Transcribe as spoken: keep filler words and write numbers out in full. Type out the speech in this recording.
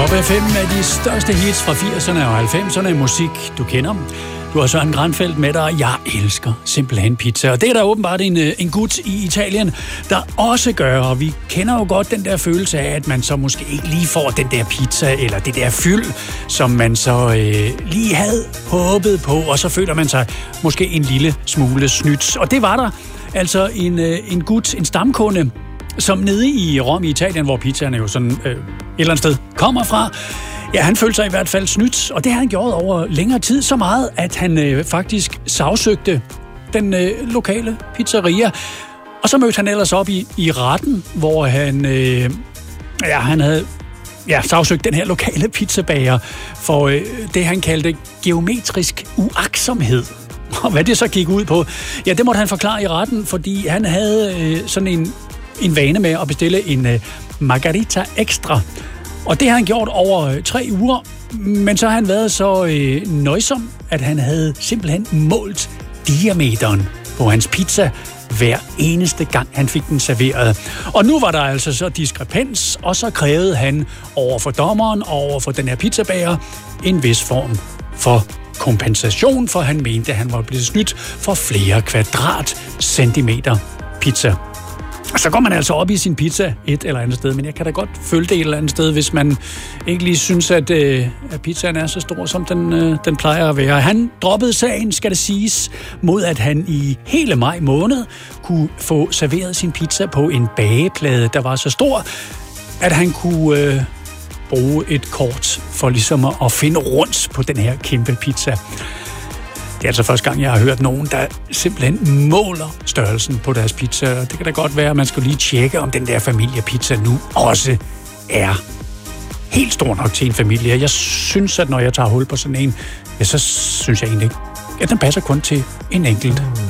Pop F M er de største hits fra firserne og halvfemserne i musik, du kender. Du har Søren Granfeldt med dig. Jeg elsker simpelthen pizza. Og det er der åbenbart en, en gut i Italien, der også gør. Og vi kender jo godt den der følelse af, at man så måske ikke lige får den der pizza, eller det der fyld, som man så øh, lige havde håbet på. Og så føler man sig måske en lille smule snydt. Og det var der altså en, øh, en gut, en stamkunde, som nede i Rom i Italien, hvor pizzaerne jo sådan øh, et eller andet sted kommer fra. Ja, han følte sig i hvert fald snydt, og det har han gjort over længere tid, så meget, at han øh, faktisk sagsøgte den øh, lokale pizzeria. Og så mødte han ellers op i, i retten, hvor han, øh, ja, han havde ja, sagsøgt den her lokale pizzabager for øh, det, han kaldte geometrisk uagtsomhed. Og hvad det så gik ud på, ja, det måtte han forklare i retten, fordi han havde øh, sådan en, en vane med at bestille en øh, margarita extra. Og det har han gjort over øh, tre uger, men så har han været så øh, nøjsom, at han havde simpelthen målt diameteren på hans pizza hver eneste gang, han fik den serveret. Og nu var der altså så diskrepans, og så krævede han over for dommeren og over for den her pizzabager en vis form for kompensation, for han mente, at han var blevet snydt for flere kvadratcentimeter pizza. Og så går man altså op i sin pizza et eller andet sted, men jeg kan da godt følge det et eller andet sted, hvis man ikke lige synes, at, øh, at pizzaen er så stor, som den, øh, den plejer at være. Han droppede sagen, skal det siges, mod at han i hele maj måned kunne få serveret sin pizza på en bageplade, der var så stor, at han kunne øh, bruge et kort for ligesom at finde rundt på den her kæmpe pizza. Det er altså første gang, jeg har hørt nogen, der simpelthen måler størrelsen på deres pizza. Det kan da godt være, at man skal lige tjekke, om den der familiepizza nu også er helt stor nok til en familie. Jeg synes, at når jeg tager hul på sådan en, ja, så synes jeg egentlig ikke, at den passer kun til en enkelt.